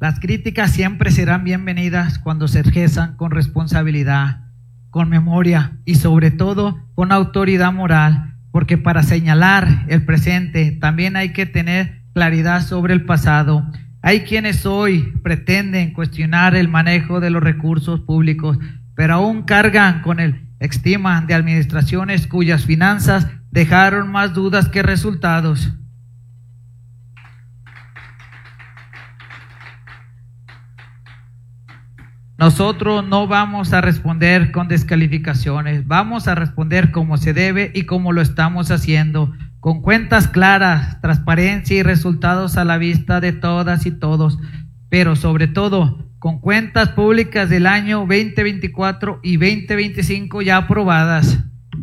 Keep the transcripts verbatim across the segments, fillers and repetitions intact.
Las críticas siempre serán bienvenidas cuando se ejerzan con responsabilidad, con memoria y sobre todo con autoridad moral, porque para señalar el presente también hay que tener claridad sobre el pasado. Hay quienes hoy pretenden cuestionar el manejo de los recursos públicos, pero aún cargan con el estigma de administraciones cuyas finanzas dejaron más dudas que resultados. Nosotros no vamos a responder con descalificaciones, vamos a responder como se debe y como lo estamos haciendo, con cuentas claras, transparencia y resultados a la vista de todas y todos, pero sobre todo con cuentas públicas del año veinte veinticuatro y veinte veinticinco ya aprobadas.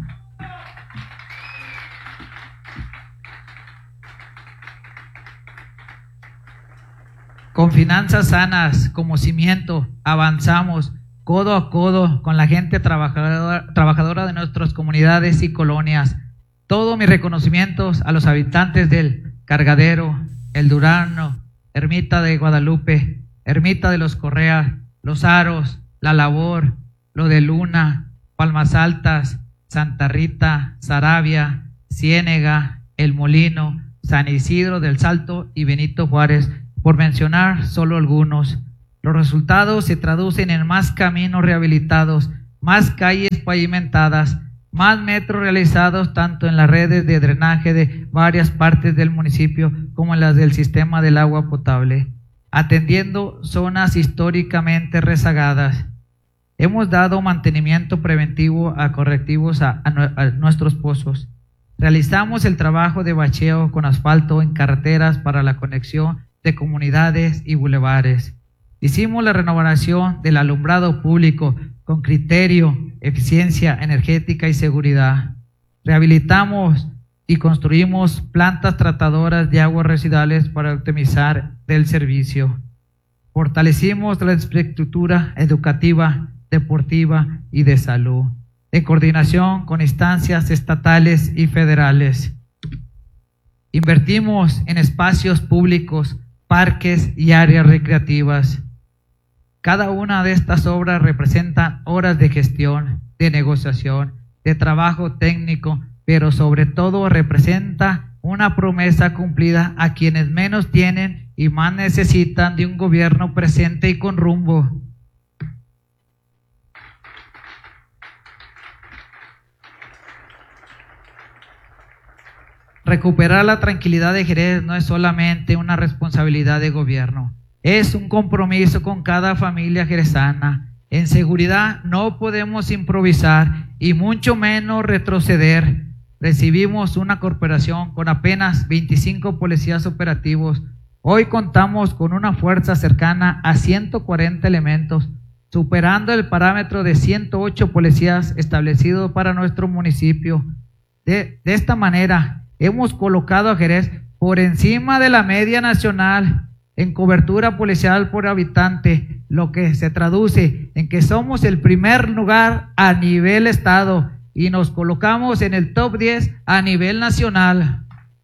Con finanzas sanas como cimiento, avanzamos codo a codo con la gente trabajadora, trabajadora de nuestras comunidades y colonias. Todos mis reconocimientos a los habitantes del Cargadero, El Durano, Ermita de Guadalupe, Ermita de los Correas, Los Aros, La Labor, Lo de Luna, Palmas Altas, Santa Rita, Saravia, Ciénega, El Molino, San Isidro del Salto y Benito Juárez, por mencionar solo algunos. Los resultados se traducen en más caminos rehabilitados, más calles pavimentadas, más metros realizados tanto en las redes de drenaje de varias partes del municipio como en las del sistema del agua potable, atendiendo zonas históricamente rezagadas. Hemos dado mantenimiento preventivo a correctivos a, a, a nuestros pozos. Realizamos el trabajo de bacheo con asfalto en carreteras para la conexión de comunidades y bulevares. Hicimos la renovación del alumbrado público con criterio, eficiencia energética y seguridad. Rehabilitamos y construimos plantas tratadoras de aguas residuales para optimizar el servicio. Fortalecimos la infraestructura educativa, deportiva y de salud, en coordinación con instancias estatales y federales. Invertimos en espacios públicos, parques y áreas recreativas. Cada una de estas obras representa horas de gestión, de negociación, de trabajo técnico, pero sobre todo representa una promesa cumplida a quienes menos tienen y más necesitan de un gobierno presente y con rumbo. Recuperar la tranquilidad de Jerez no es solamente una responsabilidad de gobierno, es un compromiso con cada familia jerezana. En seguridad no podemos improvisar y mucho menos retroceder. Recibimos una corporación con apenas veinticinco policías operativos. Hoy contamos con una fuerza cercana a ciento cuarenta elementos, superando el parámetro de ciento ocho policías establecido para nuestro municipio. De, de esta manera, hemos colocado a Jerez por encima de la media nacional en cobertura policial por habitante, lo que se traduce en que somos el primer lugar a nivel estado y nos colocamos en el top diez a nivel nacional.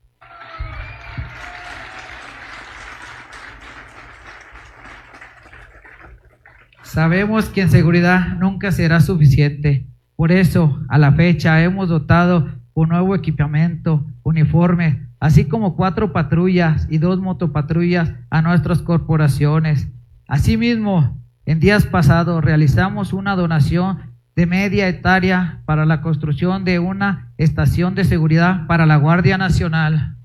Sabemos que en seguridad nunca será suficiente, por eso a la fecha hemos dotado con nuevo equipamiento, uniforme, así como cuatro patrullas y dos motopatrullas a nuestras corporaciones. Asimismo, en días pasados realizamos una donación de media hectárea para la construcción de una estación de seguridad para la Guardia Nacional.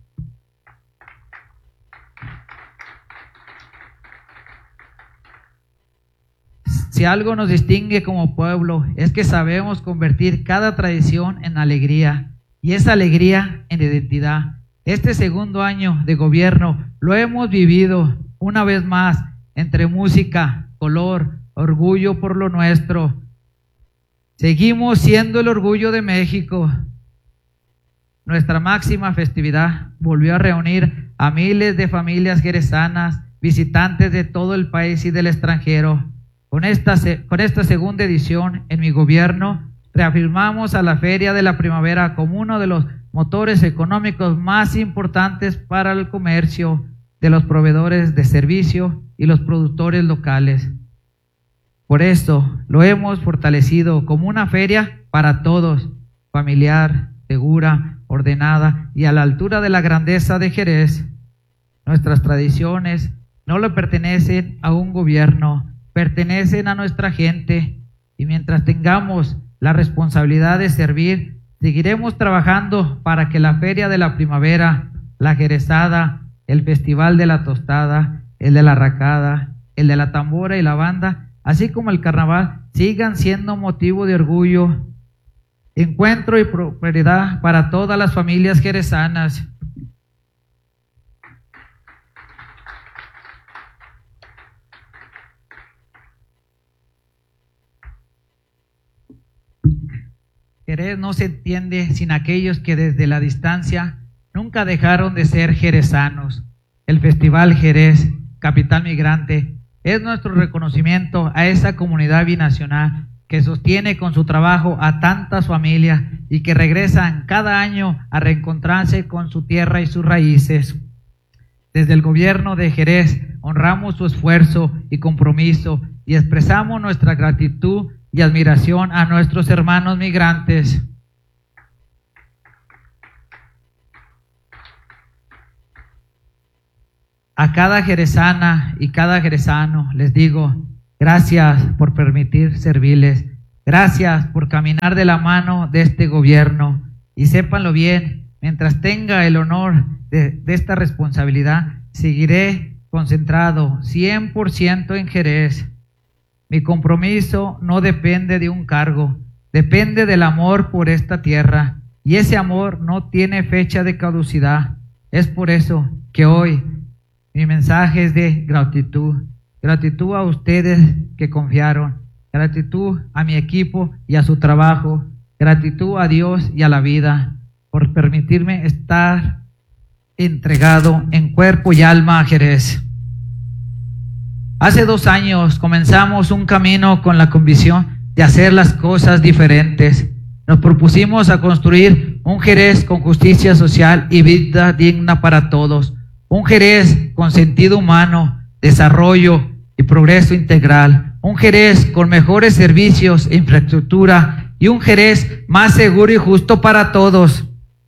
Si algo nos distingue como pueblo es que sabemos convertir cada tradición en alegría y esa alegría en identidad. Este segundo año de gobierno lo hemos vivido una vez más entre música, color, orgullo por lo nuestro. Seguimos siendo el orgullo de México. Nuestra máxima festividad volvió a reunir a miles de familias jerezanas, visitantes de todo el país y del extranjero. Con esta, con esta segunda edición en mi gobierno, reafirmamos a la Feria de la Primavera como uno de los motores económicos más importantes para el comercio, de los proveedores de servicio y los productores locales. Por eso lo hemos fortalecido como una feria para todos, familiar, segura, ordenada y a la altura de la grandeza de Jerez. Nuestras tradiciones no le pertenecen a un gobierno, pertenecen a nuestra gente, y mientras tengamos la responsabilidad de servir, seguiremos trabajando para que la Feria de la Primavera, la Jerezada, el Festival de la Tostada, el de la Racada, el de la Tambora y la Banda, así como el Carnaval, sigan siendo motivo de orgullo, encuentro y prosperidad para todas las familias jerezanas. Jerez no se entiende sin aquellos que desde la distancia nunca dejaron de ser jerezanos. El Festival Jerez, Capital Migrante, es nuestro reconocimiento a esa comunidad binacional que sostiene con su trabajo a tantas familias y que regresan cada año a reencontrarse con su tierra y sus raíces. Desde el gobierno de Jerez honramos su esfuerzo y compromiso y expresamos nuestra gratitud y admiración a nuestros hermanos migrantes. A cada jerezana y cada jerezano les digo, gracias por permitir servirles, gracias por caminar de la mano de este gobierno, y sépanlo bien, mientras tenga el honor de, de esta responsabilidad, seguiré concentrado cien por ciento en Jerez. Mi compromiso no depende de un cargo, depende del amor por esta tierra, y ese amor no tiene fecha de caducidad. Es por eso que hoy mi mensaje es de gratitud, gratitud a ustedes que confiaron, gratitud a mi equipo y a su trabajo, gratitud a Dios y a la vida por permitirme estar entregado en cuerpo y alma a Jerez. Hace dos años comenzamos un camino con la convicción de hacer las cosas diferentes. Nos propusimos a construir un Jerez con justicia social y vida digna para todos. Un Jerez con sentido humano, desarrollo y progreso integral. Un Jerez con mejores servicios e infraestructura y un Jerez más seguro y justo para todos.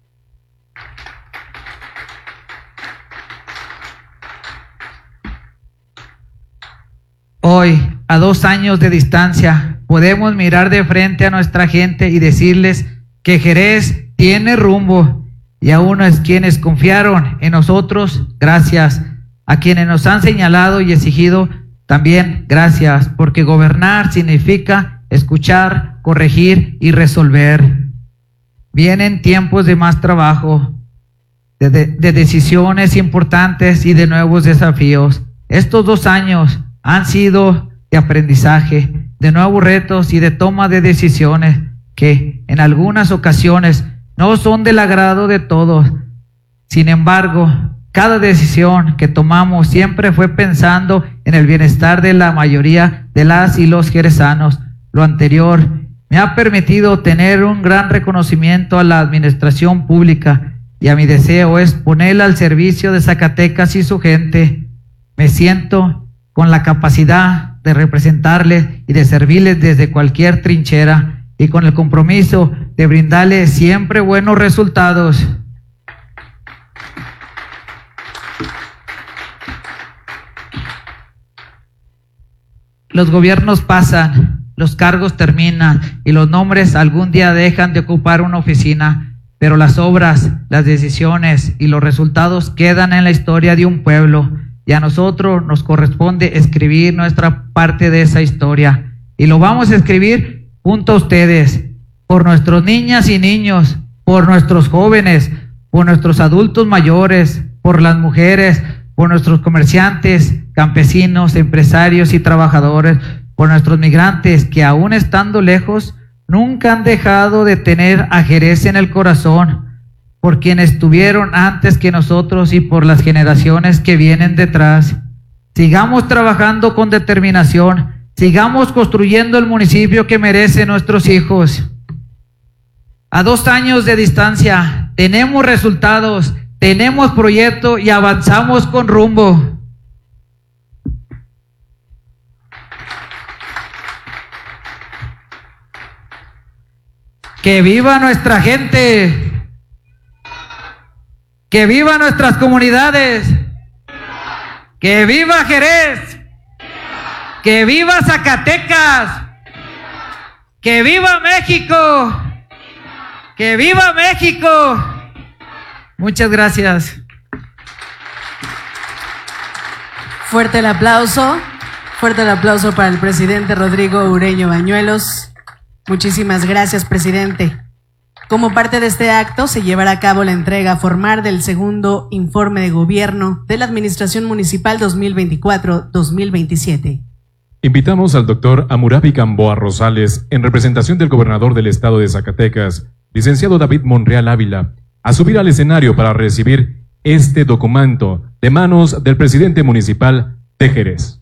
Hoy, a dos años de distancia, podemos mirar de frente a nuestra gente y decirles que Jerez tiene rumbo, y a unos quienes confiaron en nosotros, gracias. A quienes nos han señalado y exigido, también gracias, porque gobernar significa escuchar, corregir y resolver. Vienen tiempos de más trabajo, de, de, de decisiones importantes y de nuevos desafíos. Estos dos años han sido de aprendizaje, de nuevos retos y de toma de decisiones que en algunas ocasiones no son del agrado de todos. Sin embargo, cada decisión que tomamos siempre fue pensando en el bienestar de la mayoría de las y los jerezanos. Lo anterior me ha permitido tener un gran reconocimiento a la administración pública y a mi deseo es ponerla al servicio de Zacatecas y su gente. Me siento con la capacidad de representarles y de servirles desde cualquier trinchera y con el compromiso de brindarles siempre buenos resultados. Los gobiernos pasan, los cargos terminan y los nombres algún día dejan de ocupar una oficina, pero las obras, las decisiones y los resultados quedan en la historia de un pueblo. Y a nosotros nos corresponde escribir nuestra parte de esa historia. Y lo vamos a escribir junto a ustedes, por nuestros niñas y niños, por nuestros jóvenes, por nuestros adultos mayores, por las mujeres, por nuestros comerciantes, campesinos, empresarios y trabajadores, por nuestros migrantes que aún estando lejos, nunca han dejado de tener a Jerez en el corazón, por quienes estuvieron antes que nosotros y por las generaciones que vienen detrás. Sigamos trabajando con determinación, sigamos construyendo el municipio que merecen nuestros hijos. A dos años de distancia, tenemos resultados, tenemos proyecto y avanzamos con rumbo. Que viva nuestra gente. Que viva nuestras comunidades. Que viva Jerez. Que viva Zacatecas. Que viva México. Que viva México. Muchas gracias. Fuerte el aplauso. Fuerte el aplauso para el presidente Rodrigo Ureño Bañuelos. Muchísimas gracias, presidente. Como parte de este acto, se llevará a cabo la entrega formal del segundo informe de gobierno de la Administración Municipal dos mil veinticuatro dos mil veintisiete. Invitamos al doctor Hammurabi Gamboa Rosales, en representación del gobernador del estado de Zacatecas, licenciado David Monreal Ávila, a subir al escenario para recibir este documento de manos del presidente municipal de Jerez.